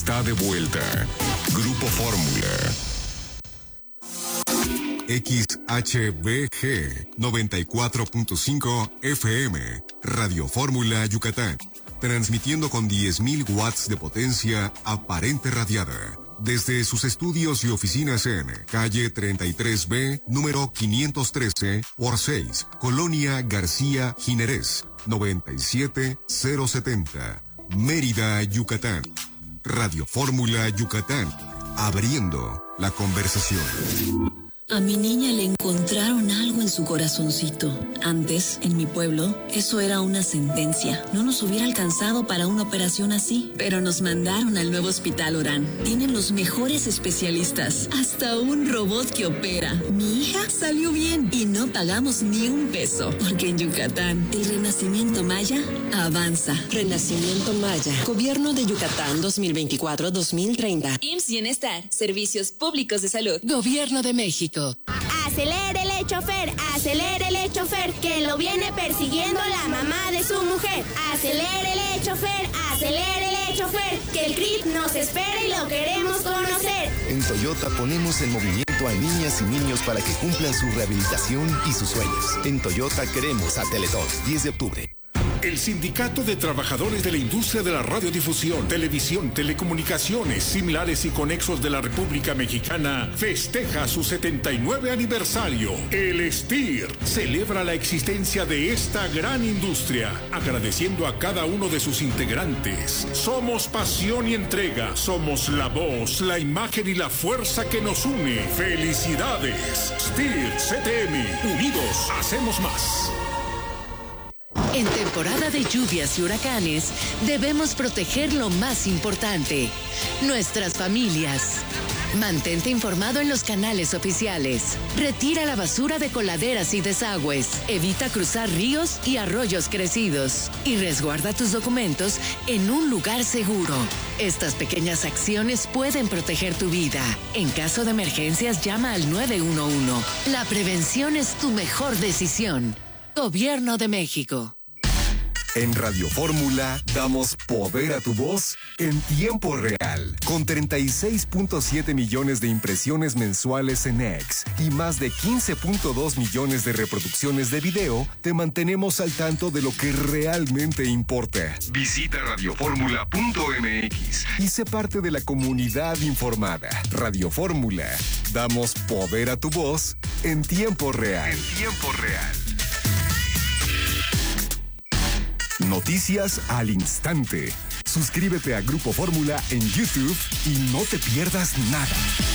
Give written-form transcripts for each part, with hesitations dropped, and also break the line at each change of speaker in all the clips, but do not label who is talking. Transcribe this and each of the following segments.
Está de vuelta. Grupo Fórmula. XHBG 94.5 FM. Radio Fórmula Yucatán. Transmitiendo con 10.000 watts de potencia aparente radiada. Desde sus estudios y oficinas en calle 33B, número 513 por 6, Colonia García Jiménez, 97070, Mérida, Yucatán. Radio Fórmula Yucatán, abriendo la conversación.
A mi niña le encontraron algo en su corazoncito. Antes, en mi pueblo, eso era una sentencia. No nos hubiera alcanzado para una operación así. Pero nos mandaron al nuevo Hospital Orán. Tienen los mejores especialistas. Hasta un robot que opera. Mi hija salió bien y no pagamos ni un peso. Porque en Yucatán, el renacimiento maya avanza.
Renacimiento Maya. Gobierno de Yucatán 2024-2030.
IMSS Bienestar. Servicios Públicos de Salud.
Gobierno de México.
Acelérele, chofer, que lo viene persiguiendo la mamá de su mujer. Acelérele, chofer, que el CRIT nos espera y lo queremos conocer.
En Toyota ponemos en movimiento a niñas y niños para que cumplan su rehabilitación y sus sueños. En Toyota queremos a Teletón, 10 de octubre.
El Sindicato de Trabajadores de la Industria de la Radiodifusión, Televisión, Telecomunicaciones, Similares y Conexos de la República Mexicana festeja su 79 aniversario. El STIR celebra la existencia de esta gran industria, agradeciendo a cada uno de sus integrantes. Somos pasión y entrega, somos la voz, la imagen y la fuerza que nos une. ¡Felicidades! STIR CTM, unidos hacemos más.
En temporada de lluvias y huracanes, debemos proteger lo más importante, nuestras familias. Mantente informado en los canales oficiales. Retira la basura de coladeras y desagües. Evita cruzar ríos y arroyos crecidos. Y resguarda tus documentos en un lugar seguro. Estas pequeñas acciones pueden proteger tu vida. En caso de emergencias, llama al 911. La prevención es tu mejor decisión. Gobierno de México.
En Radio Fórmula damos poder a tu voz en tiempo real. Con 36.7 millones de impresiones mensuales en X y más de 15.2 millones de reproducciones de video, te mantenemos al tanto de lo que realmente importa. Visita radioformula.mx y sé parte de la comunidad informada. Radio Fórmula, damos poder a tu voz en tiempo real. En tiempo real. Noticias al instante. Suscríbete a Grupo Fórmula en YouTube y no te pierdas nada.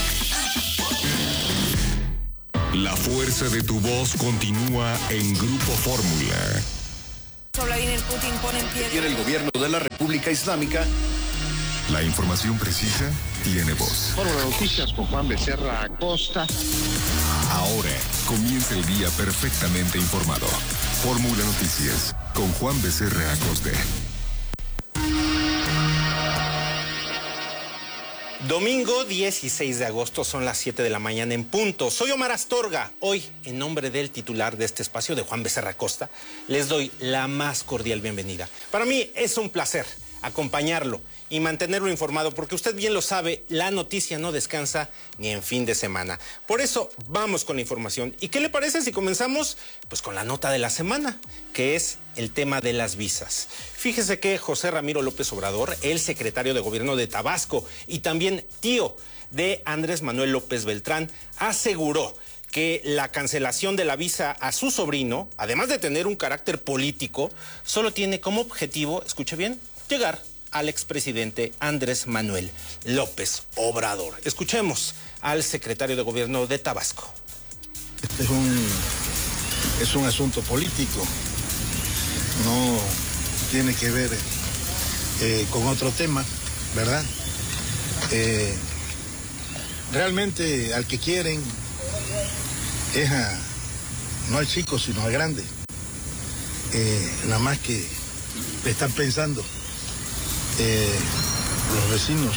La fuerza de tu voz continúa en Grupo Fórmula.
Vladimir Putin pone en pie.
Tiene el gobierno de la República Islámica.
La información precisa tiene voz.
Fórmula Noticias con Juan Becerra Acosta.
Ahora comienza el día perfectamente informado. Fórmula Noticias con Juan Becerra Acosta.
Domingo 16 de agosto, son las 7 de la mañana en punto. Soy Omar Astorga. Hoy, en nombre del titular de este espacio, de Juan Becerra Acosta, les doy la más cordial bienvenida. Para mí es un placer acompañarlo y mantenerlo informado, porque usted bien lo sabe, la noticia no descansa ni en fin de semana. Por eso vamos con la información. ¿Y qué le parece si comenzamos pues con la nota de la semana, que es el tema de las visas? Fíjese que José Ramiro López Obrador, el secretario de Gobierno de Tabasco y también tío de Andrés Manuel López Beltrán, aseguró que la cancelación de la visa a su sobrino, además de tener un carácter político, solo tiene como objetivo, escuche bien, llegar al expresidente Andrés Manuel López Obrador. Escuchemos al secretario de Gobierno de Tabasco.
Este es un asunto político, no tiene que ver con otro tema, ¿verdad? Realmente al que quieren es no al chico, sino al grande. Nada más que le están pensando los vecinos.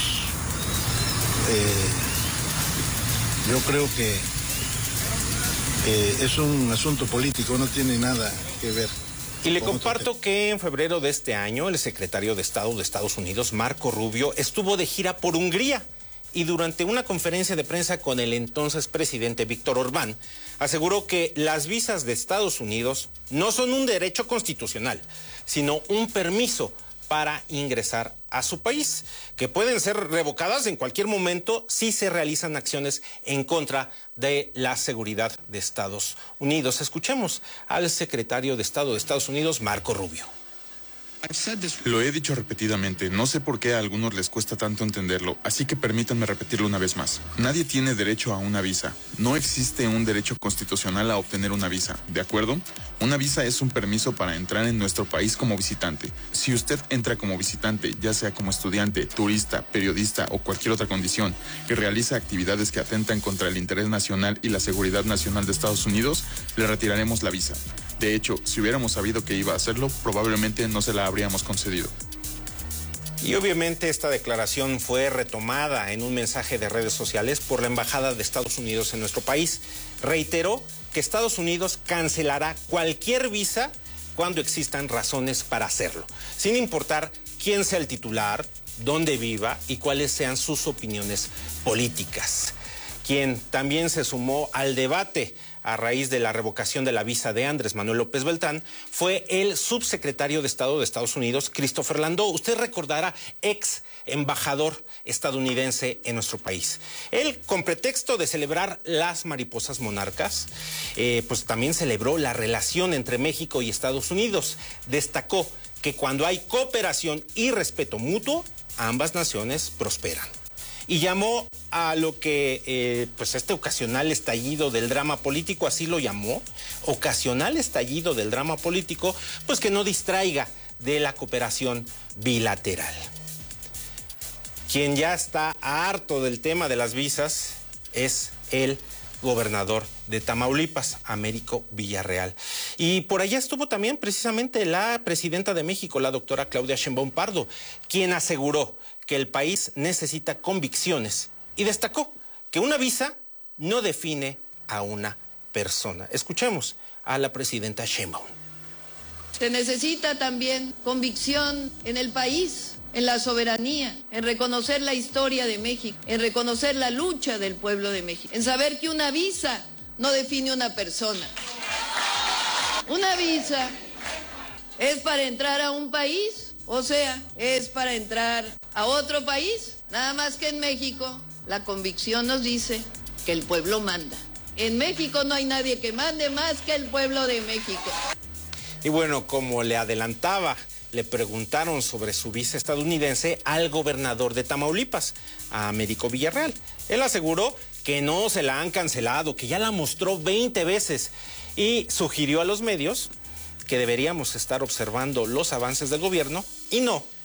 Yo creo que es un asunto político, no tiene nada que ver
Y le comparto que en febrero de este año el secretario de Estado de Estados Unidos, Marco Rubio, estuvo de gira por Hungría y durante una conferencia de prensa con el entonces presidente Víctor Orbán, aseguró que las visas de Estados Unidos no son un derecho constitucional, sino un permiso para ingresar a su país, que pueden ser revocadas en cualquier momento si se realizan acciones en contra de la seguridad de Estados Unidos. Escuchemos al secretario de Estado de Estados Unidos, Marco Rubio.
Lo he dicho repetidamente, no sé por qué a algunos les cuesta tanto entenderlo, así que permítanme repetirlo una vez más. Nadie tiene derecho a una visa. No existe un derecho constitucional a obtener una visa, ¿de acuerdo? Una visa es un permiso para entrar en nuestro país como visitante. Si usted entra como visitante, ya sea como estudiante, turista, periodista o cualquier otra condición, y realiza actividades que atentan contra el interés nacional y la seguridad nacional de Estados Unidos, le retiraremos la visa. De hecho, si hubiéramos sabido que iba a hacerlo, probablemente no se la habríamos concedido.
Y obviamente esta declaración fue retomada en un mensaje de redes sociales por la Embajada de Estados Unidos en nuestro país. Reiteró que Estados Unidos cancelará cualquier visa cuando existan razones para hacerlo, sin importar quién sea el titular, dónde viva y cuáles sean sus opiniones políticas. Quien también se sumó al debate a raíz de la revocación de la visa de Andrés Manuel López Beltrán fue el subsecretario de Estado de Estados Unidos, Christopher Landau. Usted recordará, ex embajador estadounidense en nuestro país. Él, con pretexto de celebrar las mariposas monarcas, pues también celebró la relación entre México y Estados Unidos. Destacó que cuando hay cooperación y respeto mutuo, ambas naciones prosperan. Y llamó a lo que, pues este ocasional estallido del drama político, así lo llamó, ocasional estallido del drama político, pues que no distraiga de la cooperación bilateral. Quien ya está harto del tema de las visas es el gobernador de Tamaulipas, Américo Villarreal. Y por allá estuvo también precisamente la presidenta de México, la doctora Claudia Sheinbaum Pardo, quien aseguró que el país necesita convicciones y destacó que una visa no define a una persona. Escuchemos a la presidenta Sheinbaum.
Se necesita también convicción en el país, en la soberanía, en reconocer la historia de México, en reconocer la lucha del pueblo de México, en saber que una visa no define una persona. Una visa es para entrar a un país, o sea, es para entrar a otro país. Nada más que en México la convicción nos dice que el pueblo manda. En México no hay nadie que mande más que el pueblo de México.
Y bueno, como le adelantaba, le preguntaron sobre su visa estadounidense al gobernador de Tamaulipas, a Américo Villarreal. Él aseguró que no se la han cancelado, que ya la mostró 20 veces y sugirió a los medios que deberíamos estar observando los avances del gobierno y no